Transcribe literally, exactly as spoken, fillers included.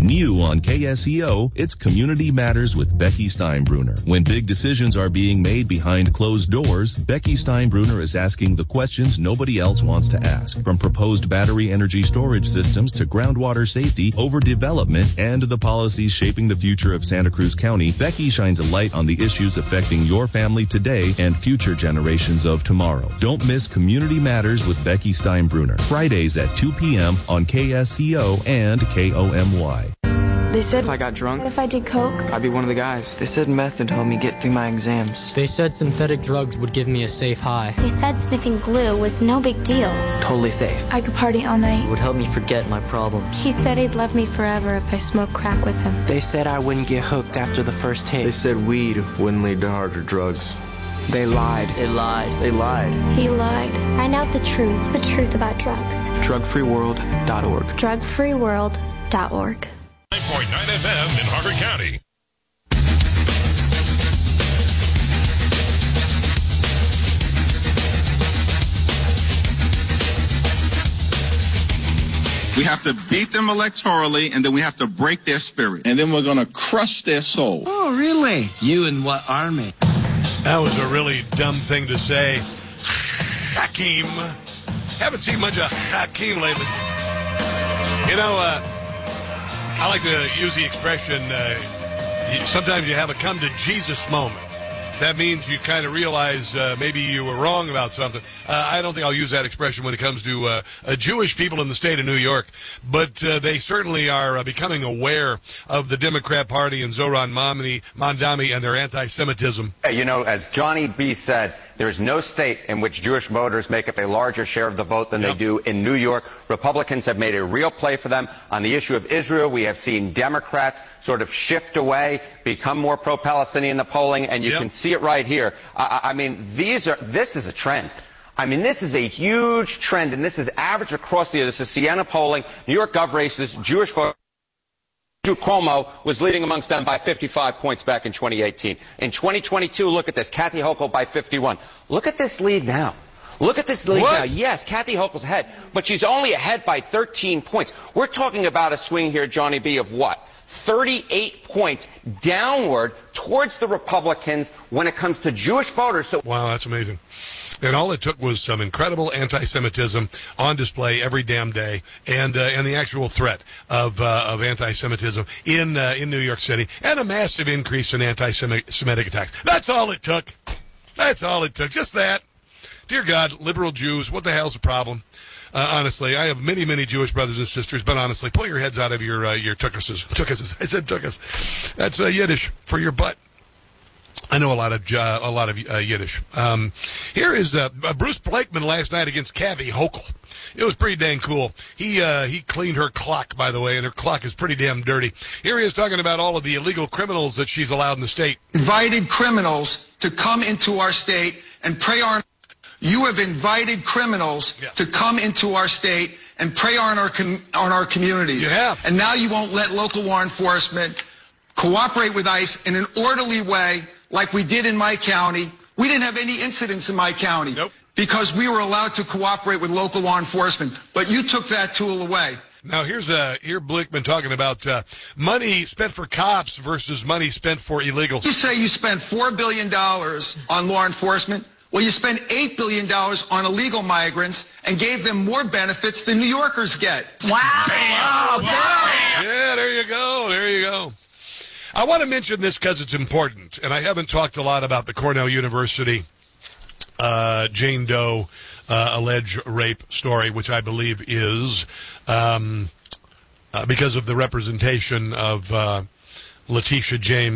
New on K S E O, it's Community Matters with Becky Steinbruner. When big decisions are being made behind closed doors, Becky Steinbruner is asking the questions nobody else wants to ask. From proposed battery energy storage systems to groundwater safety, overdevelopment, and the policies shaping the future of Santa Cruz County, Becky shines a light on the issues affecting your family today and future generations of tomorrow. Don't miss Community Matters with Becky Steinbruner. Fridays at two p.m. on K S E O and K O M Y. They said if I got drunk, if I did coke, I'd be one of the guys. They said meth would help me get through my exams. They said synthetic drugs would give me a safe high. They said sniffing glue was no big deal. Totally safe. I could party all night. It would help me forget my problems. He said he'd love me forever if I smoked crack with him. They said I wouldn't get hooked after the first hit. They said weed wouldn't lead to harder drugs. They lied. They lied. They lied. He lied. Find out the truth. The truth about drugs. drug free world dot org. drug free world dot org. nine point nine F M in Harford County. We have to beat them electorally, and then we have to break their spirit. And then we're going to crush their soul. Oh, really? You in what army? That was a really dumb thing to say. Hakeem. Haven't seen much of Hakeem lately. You know, uh, I like to use the expression, uh, sometimes you have a come to Jesus moment. That means you kind of realize uh, maybe you were wrong about something. Uh, I don't think I'll use that expression when it comes to uh, uh, Jewish people in the state of New York, but uh, they certainly are uh, becoming aware of the Democrat Party and Zoran Mamdani, Mamdani and their anti-Semitism. You know, as Johnny B. said, there is no state in which Jewish voters make up a larger share of the vote than yep. they do in New York. Republicans have made a real play for them. On the issue of Israel, we have seen Democrats sort of shift away, become more pro-Palestinian in the polling, and you yep. can see it right here. I, I mean, these are this is a trend. I mean, this is a huge trend, and this is average across the year. This is Siena polling, New York Gov races, Jewish voters. Andrew Cuomo was leading amongst them by fifty-five points back in twenty eighteen. In twenty twenty-two, look at this, Kathy Hochul by fifty-one. Look at this lead now. Look at this lead what? now. Yes, Kathy Hochul's ahead, but she's only ahead by thirteen points. We're talking about a swing here, Johnny B., of what? thirty-eight points downward towards the Republicans when it comes to Jewish voters. So wow, that's amazing. And all it took was some incredible anti-Semitism on display every damn day, and uh, and the actual threat of uh, of anti-Semitism in uh, in New York City, and a massive increase in anti-Semitic attacks. That's all it took. That's all it took. Just that. Dear God, liberal Jews, what the hell's the problem? Uh, honestly, I have many, many Jewish brothers and sisters, but honestly, pull your heads out of your uh, your tukuses. Tukuses. I said tukus. That's uh, Yiddish for your butt. I know a lot of uh, a lot of uh, Yiddish. Um, here is uh, Bruce Blakeman last night against Kathy Hochul. It was pretty dang cool. He uh, he cleaned her clock, by the way, and her clock is pretty damn dirty. Here he is talking about all of the illegal criminals that she's allowed in the state. Invited criminals to come into our state and prey on. You have invited criminals yeah. to come into our state and prey on our com- on our communities. You have. And now you won't let local law enforcement cooperate with ICE in an orderly way like we did in my county. We didn't have any incidents in my county nope. because we were allowed to cooperate with local law enforcement. But you took that tool away. Now, here's uh, here Blakeman talking about uh, money spent for cops versus money spent for illegals. You say you spent four billion dollars on law enforcement. Well, you spent eight billion dollars on illegal migrants and gave them more benefits than New Yorkers get. Wow. wow. wow. Yeah, there you go. There you go. I want to mention this because it's important, and I haven't talked a lot about the Cornell University uh, Jane Doe uh, alleged rape story, which I believe is um, uh, because of the representation of uh, Letitia James.